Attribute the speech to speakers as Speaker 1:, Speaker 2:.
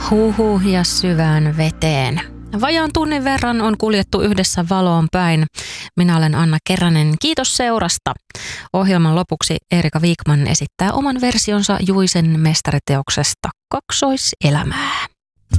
Speaker 1: Huuhuhia syvään veteen. Vajaan tunnin verran on kuljettu yhdessä valoon päin. Minä olen Anna Keränen. Kiitos seurasta. Ohjelman lopuksi Erika Wikman esittää oman versionsa Juisen mestariteoksesta Kaksoiselämää.